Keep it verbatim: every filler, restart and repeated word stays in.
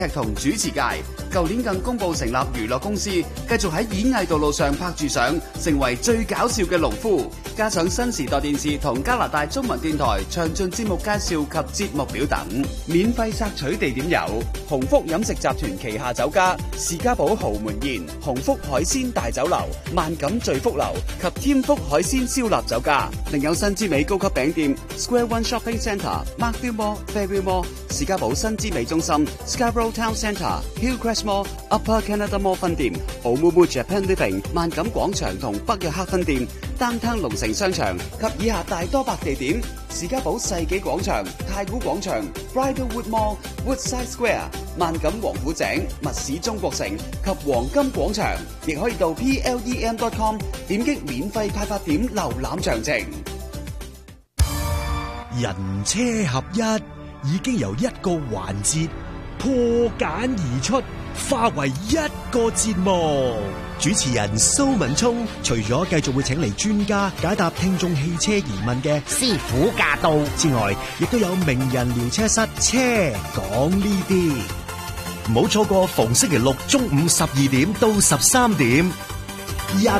劇同主持界，舊年更公布成立娛樂公司，繼續喺演藝道路上拍住相，成為最搞笑嘅農夫。加上新時代電視同加拿大中文電台詳盡節目介紹及節目表等，免費索取地點有鴻福飲食集團旗下酒家士嘉堡豪門宴、鴻福海鮮大酒樓、萬錦聚福樓及添福海鮮燒臘酒家，另有新之美高級餅店 Square One Shopping Centre、Markville Mall、Fairview Mall、士嘉堡新之美中心、Scarborough Town Centre、Hillcrest Mall、Upper Canada Mall 分店、Omumu Japan Living 萬錦廣場同北約克分店、Downtown 龍城商場及以下大多百地點，士嘉堡世紀廣場、太古廣場、Bridlewood Mall、Woodside Square、萬錦王府井、密市中國城及黃金廣場，亦可以到 P L E M dot com 點擊免費派發點瀏覽詳情。 人車合一已經由一個環節破繭而出，化為一個節目。主持人蘇文聰除咗繼續會請嚟專家解答聽眾汽車疑問嘅師傅駕到之外，亦都有名人聊車室車講呢啲。唔好錯過逢星期六中午十二點到十三點，人